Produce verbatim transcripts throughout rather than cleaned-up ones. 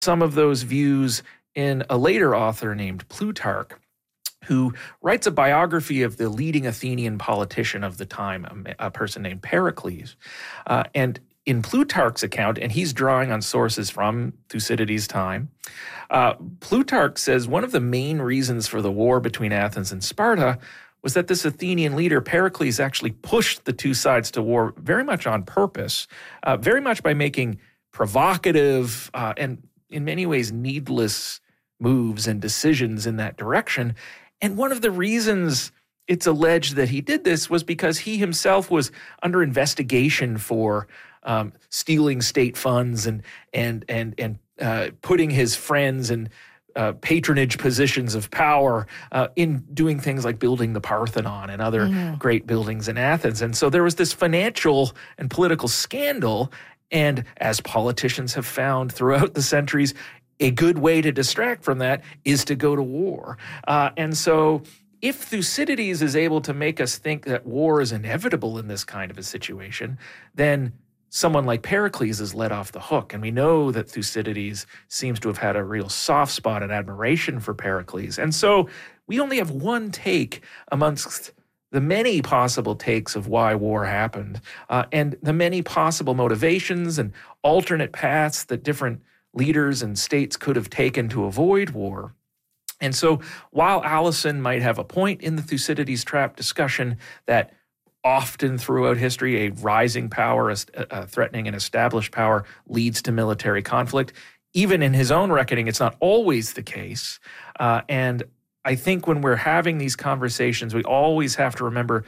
some of those views in a later author named Plutarch, who writes a biography of the leading Athenian politician of the time, a, a person named Pericles. Uh, and in Plutarch's account, and he's drawing on sources from Thucydides' time, uh, Plutarch says one of the main reasons for the war between Athens and Sparta was that this Athenian leader, Pericles, actually pushed the two sides to war very much on purpose, uh, very much by making provocative uh, and in many ways needless moves and decisions in that direction. And one of the reasons it's alleged that he did this was because he himself was under investigation for um, stealing state funds and and and and uh, putting his friends in uh, patronage positions of power uh, in doing things like building the Parthenon and other mm. great buildings in Athens. And so there was this financial and political scandal. And as politicians have found throughout the centuries, a good way to distract from that is to go to war. Uh, and so if Thucydides is able to make us think that war is inevitable in this kind of a situation, then someone like Pericles is let off the hook. And we know that Thucydides seems to have had a real soft spot and admiration for Pericles. And so we only have one take amongst the many possible takes of why war happened, uh, and the many possible motivations and alternate paths that different leaders and states could have taken to avoid war. And so while Allison might have a point in the Thucydides trap discussion that often throughout history, a rising power, a threatening an established power leads to military conflict, even in his own reckoning, it's not always the case. Uh, and I think when we're having these conversations, we always have to remember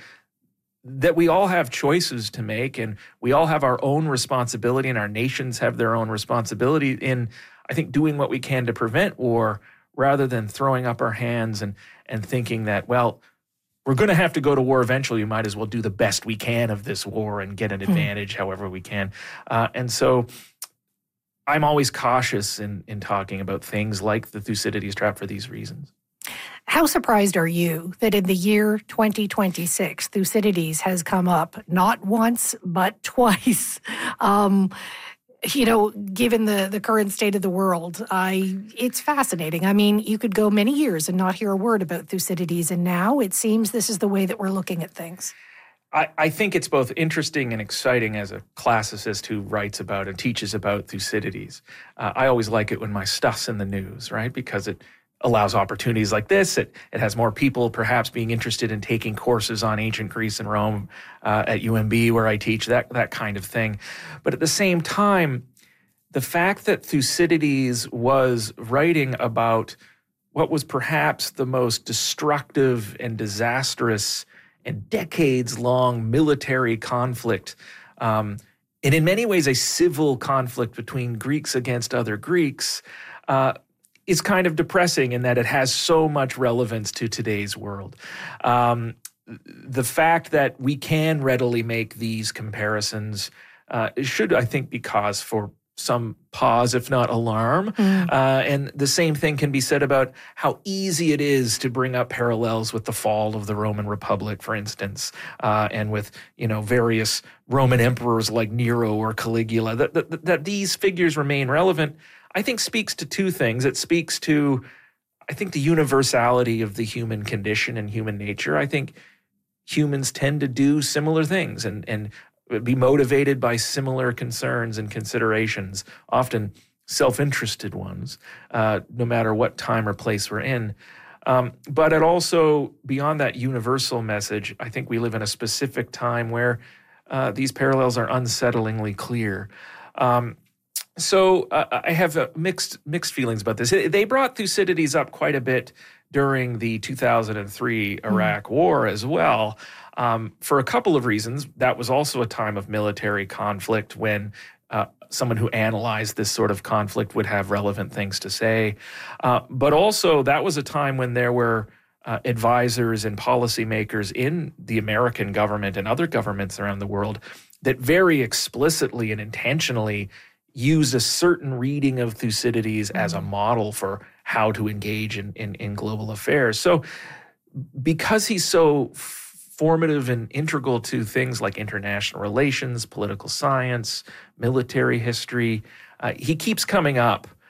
that we all have choices to make, and we all have our own responsibility, and our nations have their own responsibility in, I think, doing what we can to prevent war, rather than throwing up our hands and and thinking that, well, we're going to have to go to war eventually. We might as well do the best we can of this war and get an advantage hmm. however we can. Uh, and so I'm always cautious in, in talking about things like the Thucydides trap for these reasons. How surprised are you that in the year twenty twenty-six, Thucydides has come up not once, but twice? Um, you know, given the, the current state of the world, I it's fascinating. I mean, you could go many years and not hear a word about Thucydides, and now it seems this is the way that we're looking at things. I, I think it's both interesting and exciting as a classicist who writes about and teaches about Thucydides. Uh, I always like it when my stuff's in the news, right? Because it allows opportunities like this. It, it has more people perhaps being interested in taking courses on ancient Greece and Rome uh, at U M B where I teach, that, that kind of thing. But at the same time, the fact that Thucydides was writing about what was perhaps the most destructive and disastrous and decades-long military conflict, um, and in many ways a civil conflict between Greeks against other Greeks, uh, is kind of depressing in that it has so much relevance to today's world. Um, the fact that we can readily make these comparisons uh, should, I think, be cause for some pause, if not alarm. Mm. Uh, and the same thing can be said about how easy it is to bring up parallels with the fall of the Roman Republic, for instance, uh, and with, you know, various Roman emperors like Nero or Caligula, that, that, that these figures remain relevant, I think speaks to two things. It speaks to, I think, the universality of the human condition and human nature. I think humans tend to do similar things and, and be motivated by similar concerns and considerations, often self-interested ones, uh, no matter what time or place we're in. Um, but it also, beyond that universal message, I think we live in a specific time where uh, these parallels are unsettlingly clear. Um, So uh, I have uh, mixed mixed feelings about this. They brought Thucydides up quite a bit during the two thousand three Iraq mm. War as well, um, for a couple of reasons. That was also a time of military conflict when uh, someone who analyzed this sort of conflict would have relevant things to say. Uh, but also that was a time when there were uh, advisors and policymakers in the American government and other governments around the world that very explicitly and intentionally used a certain reading of Thucydides mm-hmm. as a model for how to engage in, in, in global affairs. So because he's so formative and integral to things like international relations, political science, military history, uh, he keeps coming up